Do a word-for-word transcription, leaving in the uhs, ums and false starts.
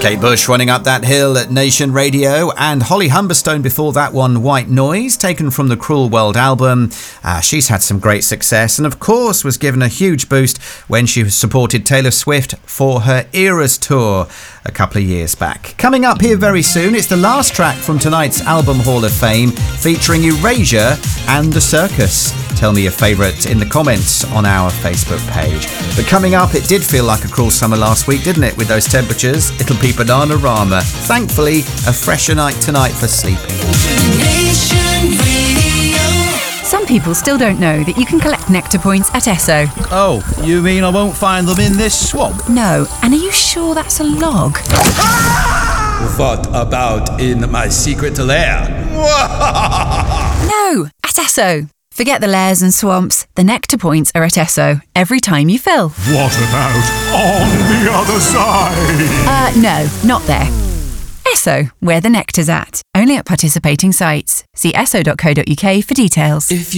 Kate Bush running up that hill at Nation Radio, and Holly Humberstone before that one, White Noise, taken from the Cruel World album. Uh, she's had some great success and of course was given a huge boost when she supported Taylor Swift for her Eras tour a couple of years back. Coming up here very soon, it's the last track from tonight's Album Hall of Fame featuring Erasure and The Circus. Tell me your favourite in the comments on our Facebook page. But coming up, it did feel like a cruel summer last week, didn't it, with those temperatures? It'll be Bananarama. Thankfully, a fresher night tonight for sleeping. Some people still don't know that you can collect Nectar points at Esso. Oh, you mean I won't find them in this swamp? No, and are you sure that's a log? What about in my secret lair? No, at Esso. Forget the lairs and swamps. The Nectar points are at Esso every time you fill. What about on the other side? Uh, no, not there. Esso, where the nectar's at. Only at participating sites. See esso dot co dot uk for details. If